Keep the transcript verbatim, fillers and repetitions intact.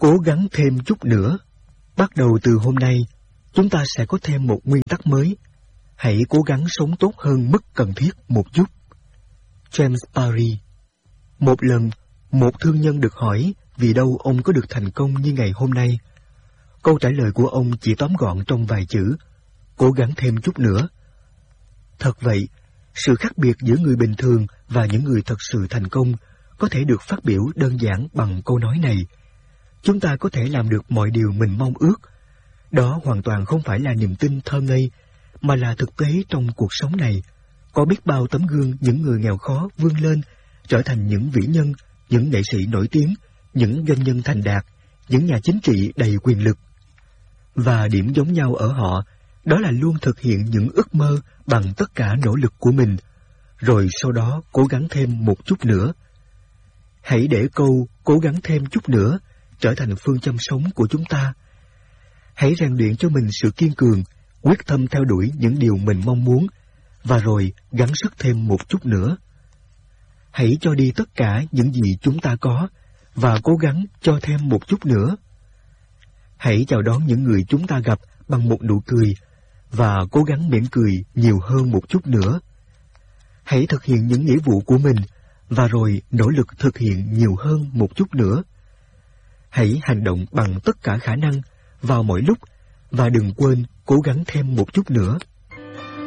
Cố gắng thêm chút nữa. Bắt đầu từ hôm nay, chúng ta sẽ có thêm một nguyên tắc mới. Hãy cố gắng sống tốt hơn mức cần thiết một chút. James Barrie. Một lần, một thương nhân được hỏi vì đâu ông có được thành công như ngày hôm nay. Câu trả lời của ông chỉ tóm gọn trong vài chữ: cố gắng thêm chút nữa. Thật vậy, sự khác biệt giữa người bình thường và những người thật sự thành công có thể được phát biểu đơn giản bằng câu nói này: chúng ta có thể làm được mọi điều mình mong ước. Đó hoàn toàn không phải là niềm tin thơ ngây, mà là thực tế trong cuộc sống này. Có biết bao tấm gương những người nghèo khó vươn lên, trở thành những vĩ nhân, những nghệ sĩ nổi tiếng, những doanh nhân thành đạt, những nhà chính trị đầy quyền lực. Và điểm giống nhau ở họ, đó là luôn thực hiện những ước mơ bằng tất cả nỗ lực của mình, rồi sau đó cố gắng thêm một chút nữa. Hãy để câu cố gắng thêm chút nữa trở thành phương châm sống của chúng ta. Hãy rèn luyện cho mình sự kiên cường, quyết tâm theo đuổi những điều mình mong muốn, và rồi gắng sức thêm một chút nữa. Hãy cho đi tất cả những gì chúng ta có, và cố gắng cho thêm một chút nữa. Hãy chào đón những người chúng ta gặp bằng một nụ cười, và cố gắng mỉm cười nhiều hơn một chút nữa. Hãy thực hiện những nghĩa vụ của mình, và rồi nỗ lực thực hiện nhiều hơn một chút nữa. Hãy hành động bằng tất cả khả năng, vào mọi lúc, và đừng quên cố gắng thêm một chút nữa.